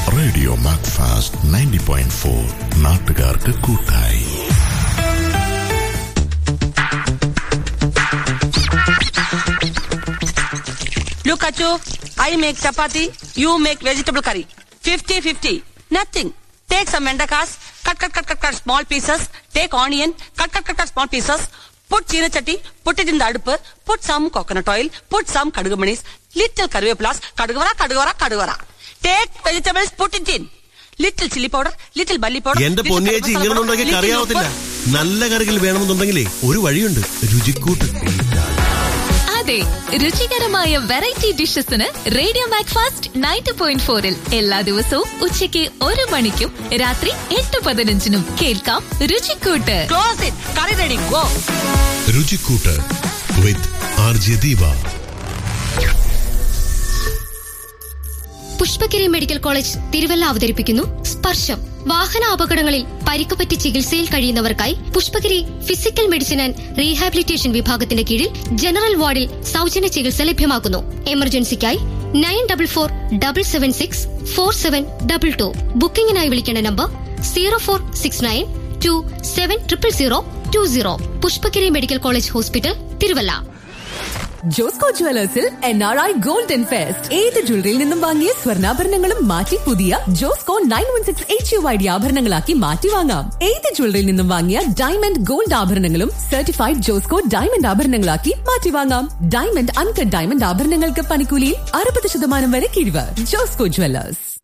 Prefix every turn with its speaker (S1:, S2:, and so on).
S1: Radio Macfast 90.4 നാട്ടുകാർക്ക് കൂട്ടായി.
S2: Look at you. I make chapati. You make vegetable curry. 50-50. Nothing. Take some vendakas. Cut small pieces. Take onion. Cut small pieces. Put china chatti. Put it in the adupu. Put some coconut oil. Put some kadugumanis. Little karvepulas. Kadugavara. Take vegetables. Put it in. Little chili powder. Little barley powder.
S3: എന്റെ പൊന്നിയേച്ചി ഇങ്ങനൊന്നും കറിയാവത്തില്ല. നല്ല കറികൾ വേണമെന്നുണ്ടെങ്കിലേ ഒരു വഴിയുണ്ട്. രുചിക്കൂട്ട്.
S4: അതെ, രുചികരമായ variety ഡിഷസിന് radio Macfast 90.4 എല്ലാ ദിവസവും ഉച്ചയ്ക്ക് 1 മണിക്കും രാത്രി 8:15 കേൾക്കാം രുചിക്കൂട്ട്.
S3: രുചിക്കൂട്ട് വിത്ത് RJ Deepa.
S5: Pushpagiri medical college Thiruvalla അവതരിപ്പിക്കുന്നു സ്പർശം. വാഹന അപകടങ്ങളിൽ പരിക്കുപറ്റി ചികിത്സയിൽ കഴിയുന്നവർക്കായി Pushpagiri physical medicine and rehabilitation വിഭാഗത്തിന്റെ കീഴിൽ ജനറൽ വാർഡിൽ സൗജന്യ ചികിത്സ ലഭ്യമാക്കുന്നു. എമർജൻസിക്കായി 9477647222. ബുക്കിംഗിനായി വിളിക്കേണ്ട number 0469270020. Pushpagiri medical college hospital, Thiruvalla.
S6: Josco ജ്വല്ലേഴ്സിൽ NRI golden fest. ഏത് ജ്വല്ലറിയിൽ നിന്നും വാങ്ങിയ സ്വർണ്ണാഭരണങ്ങളും മാറ്റി പുതിയ ജോസ്കോ 916 HUID ആഭരണങ്ങളാക്കി മാറ്റി വാങ്ങാം. ഏത് ജ്വല്ലറിയിൽ നിന്നും വാങ്ങിയ ഡയമണ്ട് ഗോൾഡ് ആഭരണങ്ങളും സർട്ടിഫൈഡ് ജോസ്കോ ഡയമണ്ട് ആഭരണങ്ങളാക്കി മാറ്റി വാങ്ങാം. ഡയമണ്ട്, അൺകട്ട് ഡയമണ്ട് ആഭരണങ്ങൾക്ക് പണിക്കൂലിയിൽ 60% വരെ കിഴിവ്. ജോസ്കോ ജ്വല്ലേഴ്സ്.